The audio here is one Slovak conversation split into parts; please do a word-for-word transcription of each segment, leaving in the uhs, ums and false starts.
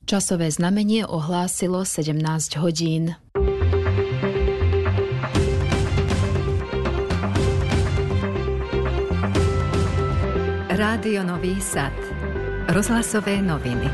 Časové znamenie ohlásilo sedemnásť hodín. Rádio Nový Sad. Rozhlasové noviny.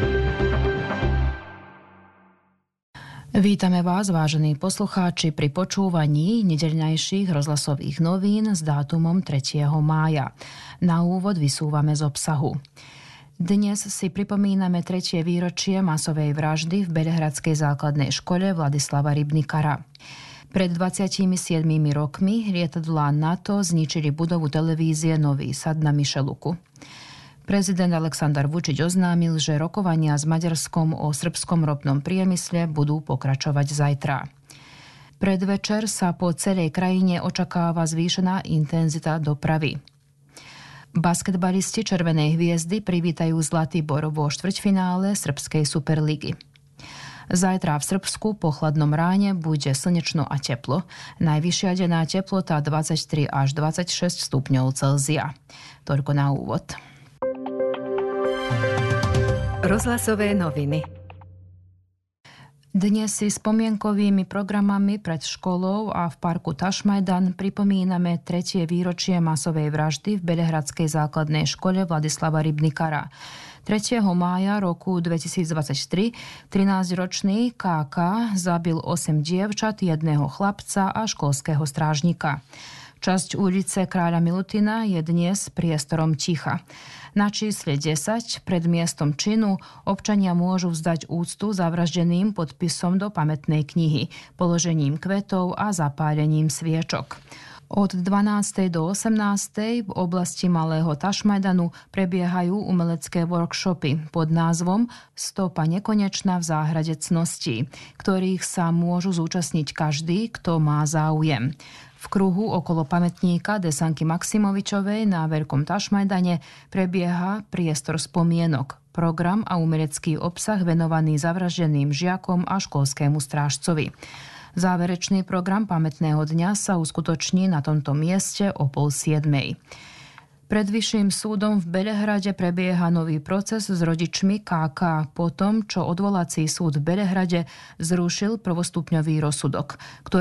Vítame vás, vážení poslucháči, pri počúvaní nedeľnejších rozhlasových novín s dátumom tretieho mája. Na úvod vysúvame z obsahu. Dnes si pripomíname tretie výročie masovej vraždy v belehradskej základnej škole Vladislava Rybnikara. Pred dvadsiatimi siedmimi rokmi lietadlá NATO zničili budovu televízie Nový Sad na Mišeluku. Prezident Aleksandar Vučić oznámil, že rokovania s Maďarskom o srbskom ropnom priemysle budú pokračovať zajtra. Predvečer sa po celej krajine očakáva zvýšená intenzita dopravy. Basketbalisti Červenej hviezdy privítajú Zlatibor vo štvrťfinále srbskej superligy. Zajtra v Srbsku po chladnom ráne bude slnečno a teplo. Najvyššia denná teplota dvadsaťtri až dvadsaťšesť stupňov Celzia. Toľko na úvod. Rozhlasové noviny. Dnes si spomienkovými programami pred školou a v parku Tašmajdan pripomíname tretie výročie masovej vraždy v belehradskej základnej škole Vladislava Rybnikara. tretieho mája roku dvetisícdvadsaťtri trinásťročný ká ká zabil osem dievčat, jedného chlapca a školského strážnika. Časť ulice Kráľa Milutina je dnes priestorom ticha. Na čísle desať pred miestom činu občania môžu vzdať úctu zavraždeným podpisom do pamätnej knihy, položením kvetov a zapálením sviečok. Od dvanástej do osemnástej v oblasti Malého Tašmajdanu prebiehajú umelecké workshopy pod názvom Stopa nekonečná v záhrade cností, ktorých sa môžu zúčastniť každý, kto má záujem. V kruhu okolo pamätníka Desanky Maximovičovej na Veľkom Tašmajdane prebieha priestor spomienok, program a umelecký obsah venovaný zavraždeným žiakom a školskému strážcovi. Záverečný program pamätného dňa sa uskutoční na tomto mieste o pol siedmej. Pred Vyšším súdom v Belehrade prebieha nový proces s rodičmi ká ká po tom, čo odvolací súd v Belehrade zrušil prvostupňový rozsudok, ktorý